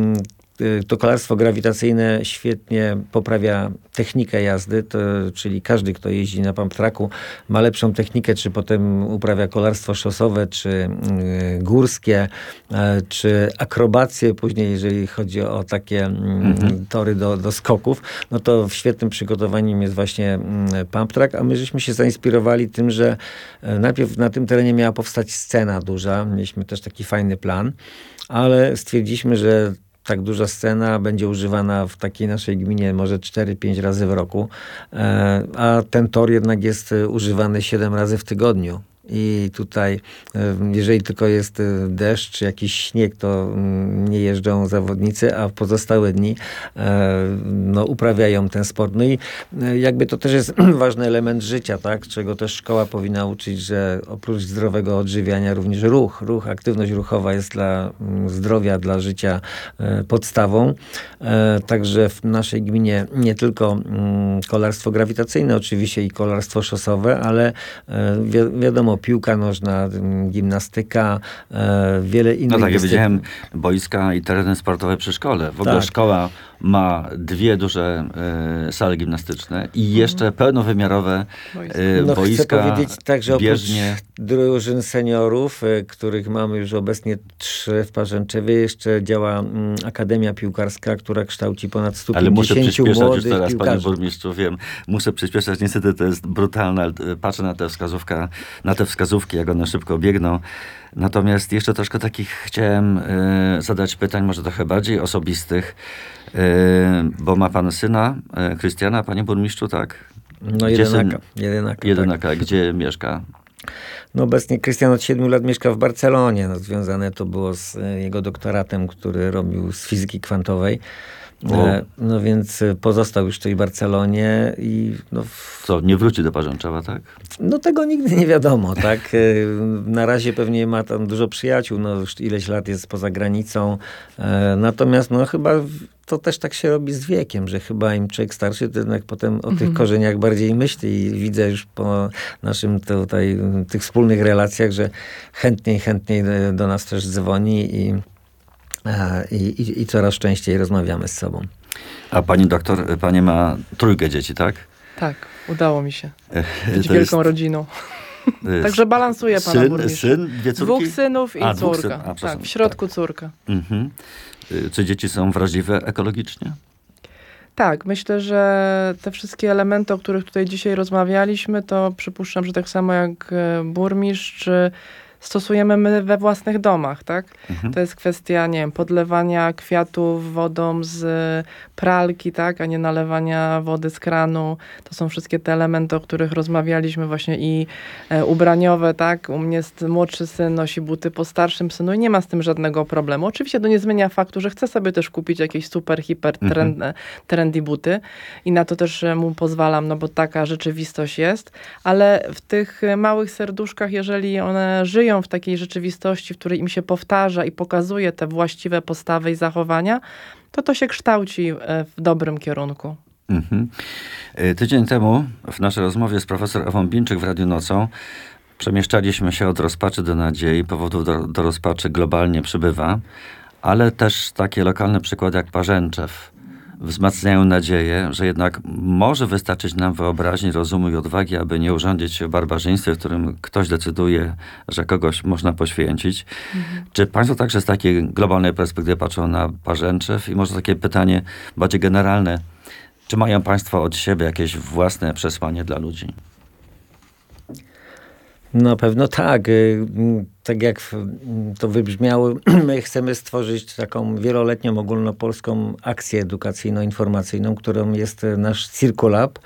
to kolarstwo grawitacyjne świetnie poprawia technikę jazdy, to, czyli każdy, kto jeździ na pump tracku, ma lepszą technikę, czy potem uprawia kolarstwo szosowe, czy y, górskie, y, czy akrobacje później, jeżeli chodzi o takie y, mhm. tory do, do skoków, no to świetnym przygotowaniem jest właśnie y, pump track, a my żeśmy się zainspirowali tym, że y, najpierw na tym terenie miała powstać scena duża, mieliśmy też taki fajny plan, ale stwierdziliśmy, że tak duża scena będzie używana w takiej naszej gminie może cztery pięć razy w roku, a ten tor jednak jest używany siedem razy w tygodniu. I tutaj, jeżeli tylko jest deszcz czy jakiś śnieg, to nie jeżdżą zawodnicy, a w pozostałe dni no, uprawiają ten sport. No i jakby to też jest ważny element życia, tak? Czego też szkoła powinna uczyć, że oprócz zdrowego odżywiania również ruch, ruch, aktywność ruchowa jest dla zdrowia, dla życia podstawą. Także w naszej gminie nie tylko kolarstwo grawitacyjne oczywiście i kolarstwo szosowe, ale wi- wiadomo, piłka nożna, gimnastyka, e, wiele innych. No tak, ja dyscyplin. widziałem boiska i tereny sportowe przy szkole. W ogóle Tak. szkoła ma dwie duże e, sale gimnastyczne i jeszcze pełnowymiarowe e, No, boiska, chcę powiedzieć tak, że bieżnie. oprócz drużyn seniorów, e, których mamy już obecnie trzy w Parzęczewie, jeszcze działa mm, Akademia Piłkarska, która kształci ponad sto Ale muszę pięćdziesięciu przyspieszać już młodych teraz, panie piłkarzy. burmistrzu, wiem. Muszę przyspieszać, niestety to jest brutalne, ale patrzę na te wskazówka, na te wskazówki, jak one szybko biegną. Natomiast jeszcze troszkę takich chciałem y, zadać pytań, może trochę bardziej osobistych, y, bo ma pan syna, y, Krystiana, panie burmistrzu, tak? No Gdzie jedynaka. syn? Jedynaka, Jedynaka, tak. gdzie mieszka? No obecnie Krystian od siedmiu lat mieszka w Barcelonie. No, związane to było z e, jego doktoratem, który robił z fizyki kwantowej. E, no więc e, pozostał już w tej Barcelonie i no, w, Co, nie wróci do Parzęczewa, tak? no tego nigdy nie wiadomo, tak? E, na razie pewnie ma tam dużo przyjaciół, no już ileś lat jest poza granicą. E, natomiast no chyba w- to też tak się robi z wiekiem, że chyba im człowiek starszy, to jednak potem o tych korzeniach bardziej myśli i widzę już po naszym tutaj tych wspólnych relacjach, że chętniej, chętniej do nas też dzwoni i, e, i, i, i coraz częściej rozmawiamy z sobą. A pani doktor, pani ma trójkę dzieci, tak? Tak, udało mi się. Być To wielką jest, rodziną. y, Także balansuję pana syn, burmistrza. syn, dwie córki? Dwóch synów i A, dwóch córka. syn- a, przepraszam, tak, w środku córka. Mhm. Y, Czy dzieci są wrażliwe ekologicznie? Tak, myślę, że te wszystkie elementy, o których tutaj dzisiaj rozmawialiśmy, to przypuszczam, że tak samo jak e, burmistrz, e, stosujemy my we własnych domach, tak? Mhm. To jest kwestia, nie wiem, podlewania kwiatów wodą z pralki, tak? A nie nalewania wody z kranu. To są wszystkie te elementy, o których rozmawialiśmy właśnie i e, ubraniowe, tak? U mnie jest młodszy syn, nosi buty po starszym synu i nie ma z tym żadnego problemu. Oczywiście to nie zmienia faktu, że chcę sobie też kupić jakieś super, hiper trend, trendy buty i na to też e, mu pozwalam, no bo taka rzeczywistość jest, ale w tych e, małych serduszkach, jeżeli one żyją żyją w takiej rzeczywistości, w której im się powtarza i pokazuje te właściwe postawy i zachowania, to to się kształci w dobrym kierunku. Mhm. Tydzień temu w naszej rozmowie z profesor Ewą Bińczyk w Radiu Nocą przemieszczaliśmy się od rozpaczy do nadziei. Powodów do, do rozpaczy globalnie przybywa, ale też takie lokalne przykłady jak Parzęczew wzmacniają nadzieję, że jednak może wystarczyć nam wyobraźni, rozumu i odwagi, aby nie urządzić się w barbarzyństwie, w którym ktoś decyduje, że kogoś można poświęcić. Mhm. Czy państwo także z takiej globalnej perspektywy patrzą na Parzęczew? I może takie pytanie bardziej generalne. Czy mają państwo od siebie jakieś własne przesłanie dla ludzi? Na pewno tak. Tak jak to wybrzmiało, my chcemy stworzyć taką wieloletnią ogólnopolską akcję edukacyjno-informacyjną, którą jest nasz Circulab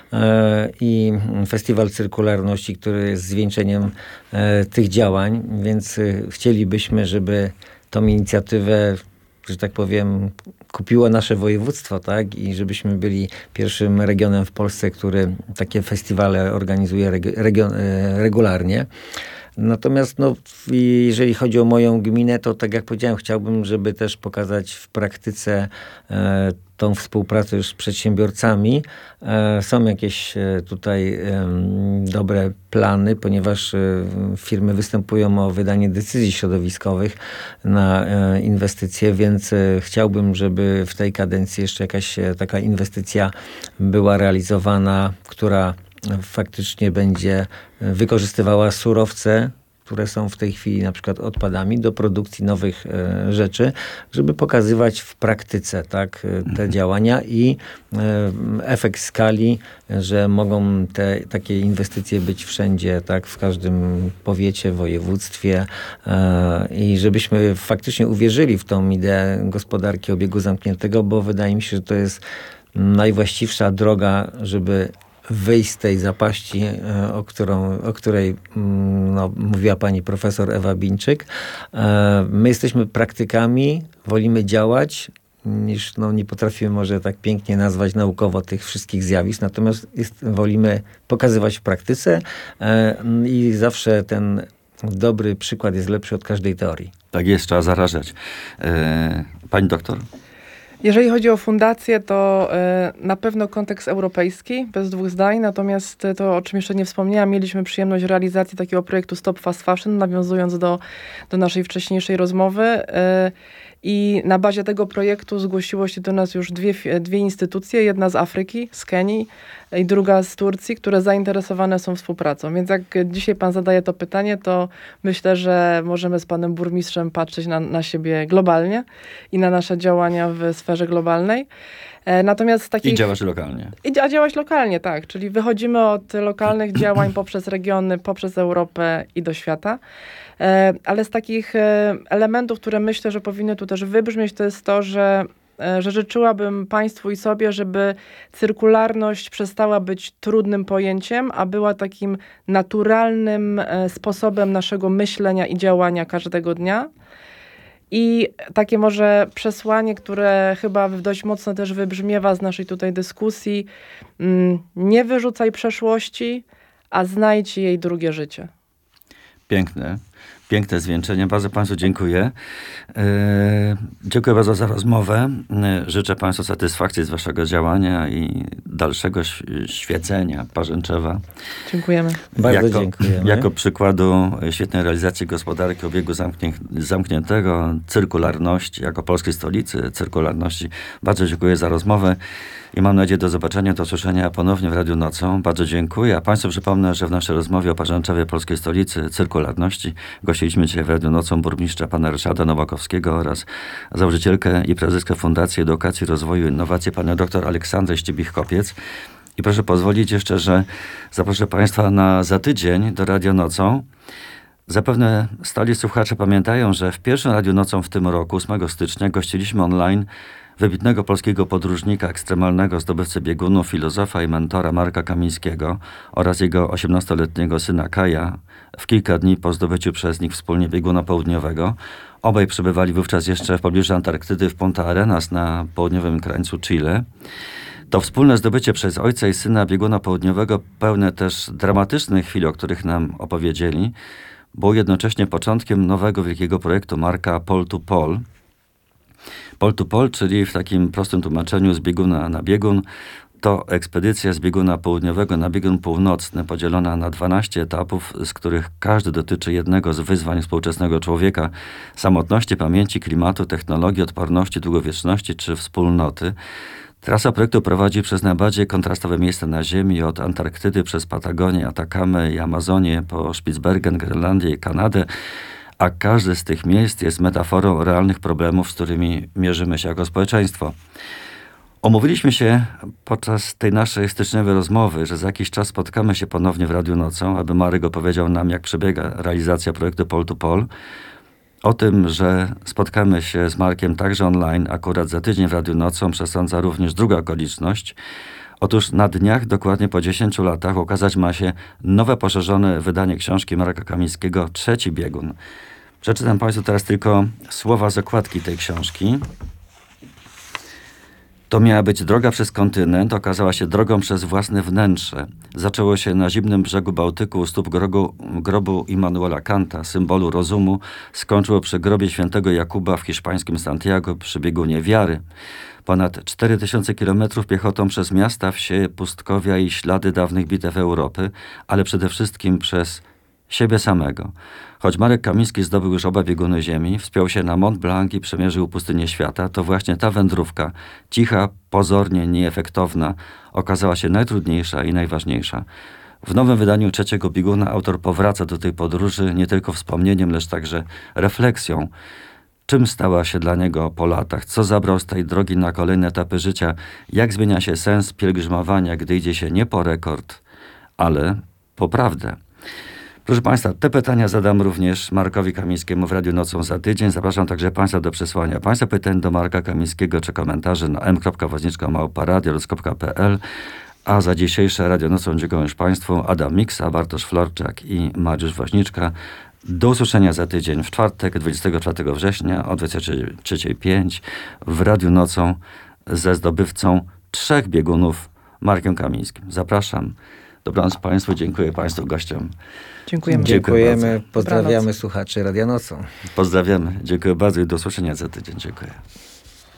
i Festiwal Cyrkularności, który jest zwieńczeniem tych działań, więc chcielibyśmy, żeby tą inicjatywę, że tak powiem, kupiło nasze województwo, tak? I żebyśmy byli pierwszym regionem w Polsce, który takie festiwale organizuje reg- region, regularnie. Natomiast no, jeżeli chodzi o moją gminę, to tak jak powiedziałem, chciałbym, żeby też pokazać w praktyce e, tą współpracę już z przedsiębiorcami. E, są jakieś e, tutaj e, dobre plany, ponieważ e, firmy występują o wydanie decyzji środowiskowych na e, inwestycje, więc e, chciałbym, żeby w tej kadencji jeszcze jakaś e, taka inwestycja była realizowana, która faktycznie będzie wykorzystywała surowce, które są w tej chwili na przykład odpadami, do produkcji nowych e, rzeczy, żeby pokazywać w praktyce, tak, te działania i e, efekt skali, że mogą te takie inwestycje być wszędzie, tak, w każdym powiecie, województwie e, i żebyśmy faktycznie uwierzyli w tą ideę gospodarki obiegu zamkniętego, bo wydaje mi się, że to jest najwłaściwsza droga, żeby wyjść z tej zapaści, o, którą, o której no, mówiła pani profesor Ewa Bińczyk. My jesteśmy praktykami, wolimy działać, niż no, nie potrafimy może tak pięknie nazwać naukowo tych wszystkich zjawisk, natomiast jest, wolimy pokazywać w praktyce i zawsze ten dobry przykład jest lepszy od każdej teorii. Tak jest, trzeba zarażać. Pani doktor? Jeżeli chodzi o fundację, to y, na pewno kontekst europejski, bez dwóch zdań, natomiast to, o czym jeszcze nie wspomniałam, mieliśmy przyjemność realizacji takiego projektu Stop Fast Fashion, nawiązując do, do naszej wcześniejszej rozmowy. Y, I na bazie tego projektu zgłosiło się do nas już dwie, dwie instytucje, jedna z Afryki, z Kenii i druga z Turcji, które zainteresowane są współpracą. Więc jak dzisiaj pan zadaje to pytanie, to myślę, że możemy z panem burmistrzem patrzeć na, na siebie globalnie i na nasze działania w sferze globalnej. Natomiast takich... I działać lokalnie. I a działać lokalnie, tak. Czyli wychodzimy od lokalnych działań poprzez regiony, poprzez Europę i do świata. Ale z takich elementów, które myślę, że powinny tu też wybrzmieć, to jest to, że, że życzyłabym państwu i sobie, żeby cyrkularność przestała być trudnym pojęciem, a była takim naturalnym sposobem naszego myślenia i działania każdego dnia. I takie może przesłanie, które chyba dość mocno też wybrzmiewa z naszej tutaj dyskusji, nie wyrzucaj przeszłości, a znajdź jej drugie życie. Piękne. Piękne zwieńczenie. Bardzo państwu dziękuję. Yy, dziękuję bardzo za rozmowę. Yy, życzę państwu satysfakcji z waszego działania i dalszego świecenia Parzęczewa. Dziękujemy. Bardzo jako, dziękujemy. Jako przykładu świetnej realizacji gospodarki obiegu zamknię, zamkniętego, cyrkularności, jako polskiej stolicy cyrkularności. Bardzo dziękuję za rozmowę i mam nadzieję do zobaczenia, do usłyszenia ponownie w Radiu Nocą. Bardzo dziękuję. A państwu przypomnę, że w naszej rozmowie o Parzęczewie, polskiej stolicy cyrkularności gościliśmy dzisiaj w Radiu Nocą burmistrza pana Ryszarda Nowakowskiego oraz założycielkę i prezeskę Fundacji Edukacji, Rozwoju i Innowacji panią dr Aleksandrę Ścibich-Kopiec. I proszę pozwolić jeszcze, że zaproszę państwa na za tydzień do Radia Nocą. Zapewne stali słuchacze pamiętają, że w pierwszym Radiu Nocą w tym roku, ósmego stycznia, gościliśmy online wybitnego polskiego podróżnika ekstremalnego, zdobywcę biegunów, filozofa i mentora Marka Kamińskiego oraz jego osiemnastoletniego syna Kaja w kilka dni po zdobyciu przez nich wspólnie bieguna południowego. Obaj przebywali wówczas jeszcze w pobliżu Antarktydy w Punta Arenas na południowym krańcu Chile. To wspólne zdobycie przez ojca i syna bieguna południowego, pełne też dramatycznych chwil, o których nam opowiedzieli, było jednocześnie początkiem nowego wielkiego projektu Marka Pole to Pole. Pole to Pole, czyli w takim prostym tłumaczeniu z bieguna na biegun, to ekspedycja z bieguna południowego na biegun północny, podzielona na dwanaście etapów, z których każdy dotyczy jednego z wyzwań współczesnego człowieka: samotności, pamięci, klimatu, technologii, odporności, długowieczności czy wspólnoty. Trasa projektu prowadzi przez najbardziej kontrastowe miejsca na Ziemi, od Antarktydy przez Patagonię, Atakamę i Amazonię, po Spitsbergen, Grenlandię i Kanadę, a każde z tych miejsc jest metaforą realnych problemów, z którymi mierzymy się jako społeczeństwo. Omówiliśmy się podczas tej naszej styczniowej rozmowy, że za jakiś czas spotkamy się ponownie w Radiu Nocą, aby Marek opowiedział nam, jak przebiega realizacja projektu Pole to Pole. O tym, że spotkamy się z Markiem także online, akurat za tydzień w Radiu Nocą, przesądza również druga okoliczność. Otóż na dniach, dokładnie po dziesięciu latach, ukazać ma się nowe, poszerzone wydanie książki Marka Kamińskiego Trzeci biegun. Przeczytam Państwu teraz tylko słowa z okładki tej książki. To miała być droga przez kontynent, okazała się drogą przez własne wnętrze. Zaczęło się na zimnym brzegu Bałtyku u stóp grobu, grobu Immanuela Kanta, symbolu rozumu. Skończyło przy grobie świętego Jakuba w hiszpańskim Santiago, przy biegunie wiary. Ponad cztery tysiące kilometrów piechotą przez miasta, wsie, pustkowia i ślady dawnych bitew Europy, ale przede wszystkim przez siebie samego. Choć Marek Kamiński zdobył już oba bieguny ziemi, wspiął się na Mont Blanc i przemierzył pustynię świata, to właśnie ta wędrówka, cicha, pozornie nieefektowna, okazała się najtrudniejsza i najważniejsza. W nowym wydaniu Trzeciego bieguna autor powraca do tej podróży nie tylko wspomnieniem, lecz także refleksją. Czym stała się dla niego po latach? Co zabrał z tej drogi na kolejne etapy życia? Jak zmienia się sens pielgrzymowania, gdy idzie się nie po rekord, ale po prawdę? Proszę Państwa, te pytania zadam również Markowi Kamińskiemu w Radiu Nocą za tydzień. Zapraszam także Państwa do przesłania Państwa pytań do Marka Kamińskiego czy komentarzy na m kropka woźniczka małpa radio kropka p l. A za dzisiejsze Radio Nocą dziękuję już Państwu Adam Miksa, Bartosz Florczak i Mariusz Woźniczka. Do usłyszenia za tydzień w czwartek, dwudziestego czwartego września o dwudziestej trzeciej pięć w Radiu Nocą ze zdobywcą trzech biegunów Markiem Kamińskim. Zapraszam. Dobranoc Państwu, dziękuję Państwu gościom. Dziękujemy. Dziękujemy, bardzo. pozdrawiamy Dobranoc. słuchaczy Radia Nocą. Pozdrawiamy. Dziękuję bardzo i do usłyszenia za tydzień. Dziękuję.